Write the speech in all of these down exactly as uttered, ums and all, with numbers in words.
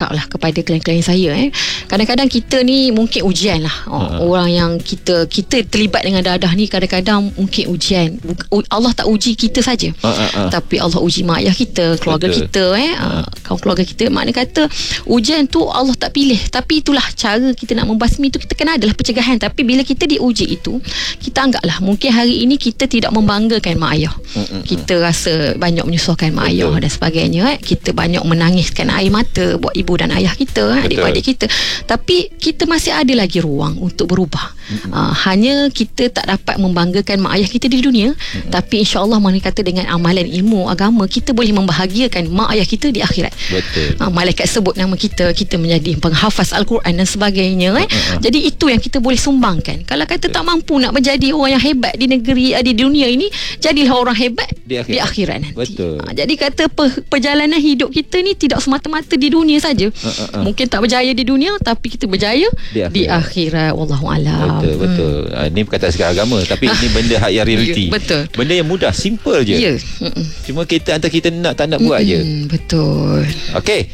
cakap lah kepada klien-klien saya, eh, kadang-kadang kita ni mungkin ujian lah. oh, uh-huh. Orang yang kita kita terlibat dengan dadah ni kadang-kadang mungkin ujian. Allah tak uji kita saja, uh-huh. tapi Allah uji mak ayah kita, keluarga Betul. kita, eh, uh-huh. kaum keluarga kita. Makna kata ujian tu Allah tak pilih, tapi itulah cara kita nak membasmi tu. Kita kena adalah pencegahan. Tapi bila kita diuji itu, kita anggaplah mungkin hari ini kita tidak membanggakan mak ayah, uh-huh. kita rasa banyak menyusahkan mak ayah dan sebagainya, eh. Kita banyak menangiskan air mata buat ibu dan ayah kita, eh, adik-adik kita. Tapi kita masih ada lagi ruang untuk berubah. Mm-hmm. uh, Hanya kita tak dapat membanggakan mak ayah kita di dunia, mm-hmm. tapi insya-Allah mana kata dengan amalan ilmu agama kita boleh membahagiakan mak ayah kita di akhirat. Betul. uh, Malaikat sebut nama kita, kita menjadi penghafaz Al-Quran dan sebagainya, eh. uh-huh. Jadi itu yang kita boleh sumbangkan. Kalau kata Betul. tak mampu nak menjadi orang yang hebat di negeri, di dunia ini, jadilah orang hebat di akhirat, di akhirat nanti. Betul. uh, Jadi kata per, perjalanan hidup kita ni tidak semata-mata di dunia saja. uh-huh. Mungkin tak berjaya di dunia, tapi kita berjaya di akhirat, di akhirat. Wallahu a'lam. Betul, betul. Hmm. Uh, ini perkataan sekarang agama, tapi ini benda hak yang realiti. Betul. Benda yang mudah, simple je. Ya. Cuma kita antara kita nak tak nak buat je. Betul. Okey.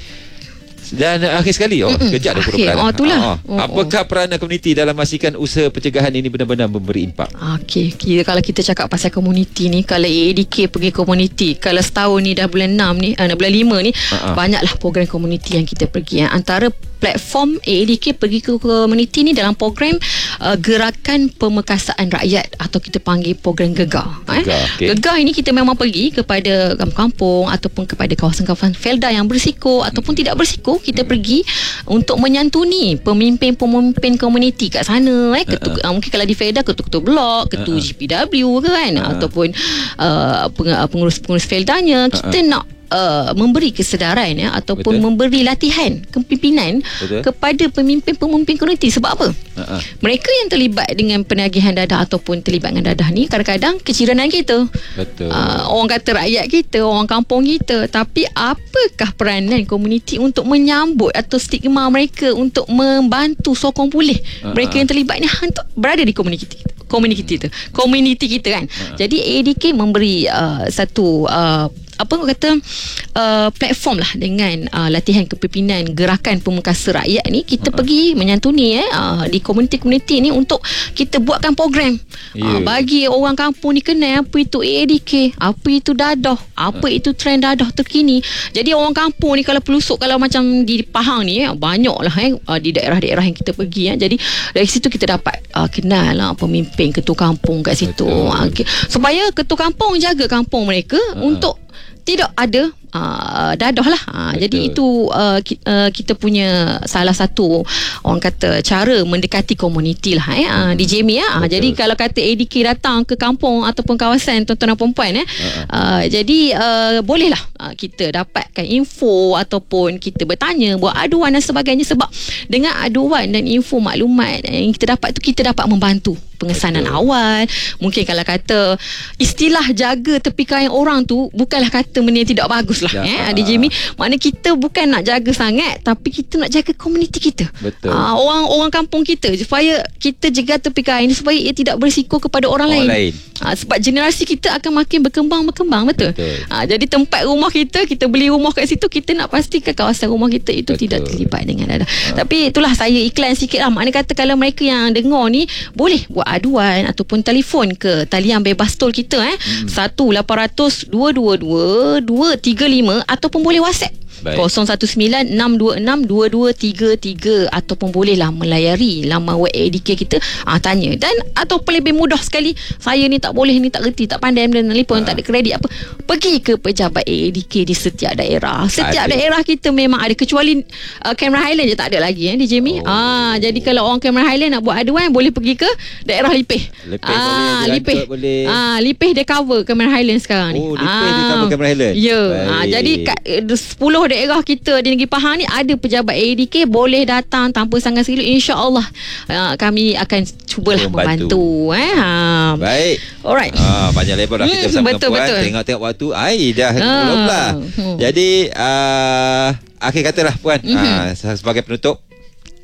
Dan uh, akhir sekali, oh, kejap dah puluh Oh, itulah. Oh, oh. Apakah peranan komuniti dalam memastikan usaha pencegahan ini benar-benar memberi impak? Okey, kira kalau kita cakap pasal komuniti ni, kalau A A D K pergi komuniti, kalau setahun ni dah bulan enam ni, uh, bulan lima ni, uh-huh. banyaklah program komuniti yang kita pergi. Antara platform A A D K pergi ke komuniti ni dalam program uh, Gerakan Pemekasaan Rakyat, atau kita panggil program Gegar. Eh? Gegar, okay. Gegar ini kita memang pergi kepada kampung-kampung ataupun kepada kawasan-kawasan Felda yang berisiko ataupun hmm. tidak berisiko. Kita hmm. pergi untuk menyantuni pemimpin-pemimpin komuniti kat sana, eh. Ketua, uh-huh. mungkin kalau di Felda ketua-ketua blok, ketua uh-huh. G P W ke kan, uh-huh. ataupun uh, pengurus-pengurus Feldanya. Kita uh-huh. nak Uh, memberi kesedaran, ya, ataupun Betul. memberi latihan kepimpinan Betul. kepada pemimpin-pemimpin komuniti. Sebab apa? Uh-huh. Mereka yang terlibat dengan penagihan dadah ataupun terlibat dengan dadah ni kadang-kadang keciranan kita. Betul. Uh, orang kata rakyat kita, orang kampung kita. Tapi apakah peranan komuniti untuk menyambut atau stigma mereka, untuk membantu sokong pulih uh-huh. mereka yang terlibat ni untuk berada di komuniti komuniti kita, komuniti kita kan. Uh-huh. Jadi A A D K memberi uh, satu uh, apa kata uh, platform lah dengan uh, latihan kepimpinan Gerakan Pemekasa Rakyat ni. Kita uh-huh. pergi menyantuni, eh, uh, di komuniti-komuniti ni untuk kita buatkan program, yeah. uh, bagi orang kampung ni kenal apa itu A A D K, apa itu dadah, apa uh. itu trend dadah terkini. Jadi orang kampung ni kalau pelusuk, kalau macam di Pahang ni, eh, banyak lah, eh, uh, di daerah-daerah yang kita pergi, eh. Jadi dari situ kita dapat uh, kenal lah pemimpin ketua kampung kat situ, uh, okay. supaya ketua kampung jaga kampung mereka uh. untuk tidak ada uh, dadah lah. Uh, jadi itu uh, ki, uh, kita punya salah satu orang kata cara mendekati komuniti lah, eh, uh, di Jamie, ya. Uh, jadi kalau kata A D K datang ke kampung ataupun kawasan tuan-tuan dan perempuan, eh, uh-huh. uh, jadi uh, bolehlah uh, kita dapatkan info ataupun kita bertanya, buat aduan dan sebagainya. Sebab dengan aduan dan info maklumat yang kita dapat tu, kita dapat membantu pengesanan Betul. awal. Mungkin kalau kata istilah jaga tepi kain orang tu bukanlah kata benda yang tidak bagus lah, ya, eh, Adik Jamie. Maknanya kita bukan nak jaga sangat, tapi kita nak jaga komuniti kita. Betul. Uh, orang-orang kampung kita, supaya kita jaga tepi kain ni, supaya ia tidak berisiko kepada orang, orang lain, lain. Uh, sebab generasi kita akan makin berkembang-berkembang. Betul, Betul. Uh, Jadi tempat rumah kita, kita beli rumah kat situ, kita nak pastikan kawasan rumah kita itu Betul. tidak terlibat dengan ada. Uh. Tapi itulah saya iklan sikit lah. Maknanya kata kalau mereka yang dengar ni boleh buat aduan ataupun telefon ke talian bebas tol kita, eh hmm. satu lapan kosong kosong dua dua dua dua tiga lima, ataupun boleh WhatsApp kosong satu sembilan enam dua enam dua dua tiga tiga, ataupun bolehlah melayari laman web A D K kita, ah, tanya. Dan ataupun lebih mudah sekali, saya ni tak boleh, ni tak reti, tak pandai benda telefon, ha. tak ada kredit apa, pergi ke pejabat A A D K di setiap daerah. Setiap ada. daerah kita memang ada, kecuali uh, Cameron Highland je tak ada lagi, eh, di Jamie. Oh. Ah, jadi kalau orang Cameron Highland nak buat aduan, boleh pergi ke daerah Lipih. Lipih ah, boleh, Lipih boleh. Ah, Lipih dia cover Cameron Highland sekarang ni. Oh, Lipih ah. dia cover Cameron Highland. Ya. Ah, jadi kat uh, sepuluh daerah kita di Negeri Pahang ni ada pejabat A A D K, boleh datang tanpa sangat silu. InsyaAllah uh, kami akan cubalah membantu, eh. Ha. Baik. Alright. Ah, banyak lebar dah kita bersama betul, puan. Betul. Tengok-tengok waktu. Ai dah belum ah. lah. Hmm. Jadi uh, akhir katalah puan, mm-hmm. uh, sebagai penutup.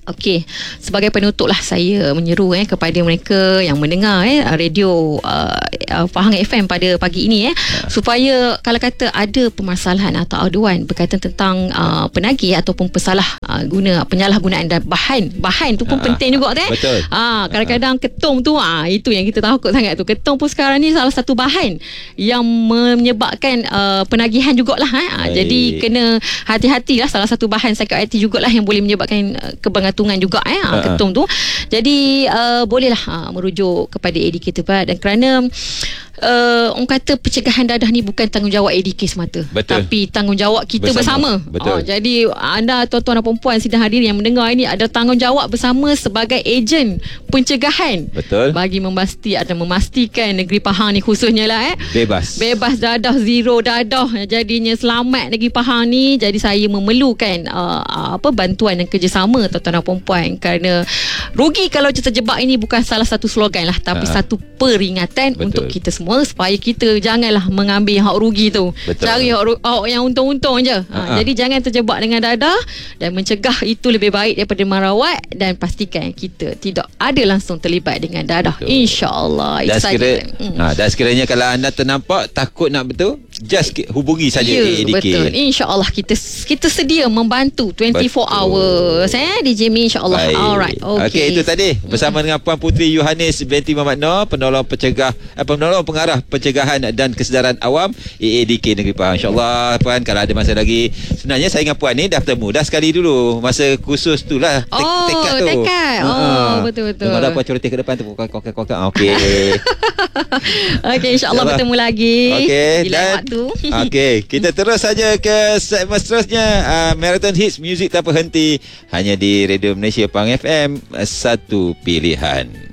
Okey, sebagai penutup lah saya menyeru eh kepada mereka yang mendengar eh radio uh, uh, Pahang F M pada pagi ini eh ha. supaya kalau kata ada permasalahan atau aduan berkaitan tentang uh, penagih ataupun pesalah uh, guna penyalahgunaan dan bahan bahan tu pun ha. penting juga eh. Betul. Ah, kadang-kadang ketung tu ah itu yang kita takut sangat tu. Ketung pun sekarang ni salah satu bahan yang menyebabkan uh, penagihan jugalah eh. Ha. Jadi kena hati-hatilah, salah satu bahan psikoaktif jugalah yang boleh menyebabkan uh, kebergantungan juga eh uh-huh. ketum tu. Jadi uh, bolehlah uh, merujuk kepada A D K tepat, dan kerana uh, orang kata pencegahan dadah ni bukan tanggungjawab A D K semata. Betul. Tapi tanggungjawab kita bersama. bersama. Betul. Oh, jadi anda tuan-tuan dan puan-puan sidang hadirin yang mendengar ini ada tanggungjawab bersama sebagai ejen pencegahan. Betul. Bagi memasti atau memastikan negeri Pahang ni khususnya lah eh bebas. Bebas dadah, zero dadah. Jadinya selamat negeri Pahang ni. Jadi saya memerlukan uh, apa bantuan dan kerjasama tuan-tuan dan puan-puan, kerana rugi kalau kita terjebak ini bukan salah satu slogan lah, tapi uh-huh. satu peringatan. Betul. Untuk kita semua supaya kita janganlah mengambil hak rugi tu. Betul. Cari hak, hak yang untung-untung je. Uh-huh. Ha, jadi jangan terjebak dengan dadah, dan mencegah itu lebih baik daripada merawat, dan pastikan kita tidak ada langsung terlibat dengan dadah. InsyaAllah. Dan, sekira, hmm. ha, dan sekiranya kalau anda ternampak takut nak betul, just hubungi saja ya, A D K. Betul. InsyaAllah kita kita sedia membantu dua puluh empat hours eh D J Mi, insyaAllah. Alright. Okey, okay, itu tadi bersama mm-hmm. dengan Puan Puteri Yohanis binti Muhammad Noor, penolong pencegah eh, penolong pengarah pencegahan dan kesedaran awam A A D K Negeri Pahang. InsyaAllah Puan, kalau ada masa lagi, sebenarnya saya dengan Puan ni dah bertemu dah sekali dulu masa kursus tu lah. Tek, oh, tekad tu. Tekad. Oh, uh-huh. betul-betul. Kalau Puan coret ke depan tu kokak-kokak. Okey. Okey, insyaAllah bertemu lagi. Okey, dan waktu. Okey, kita terus saja ke segmen seterusnya, uh, Marathon Hits Music Tak Berhenti, hanya di Radio Malaysia Pahang F M, satu pilihan.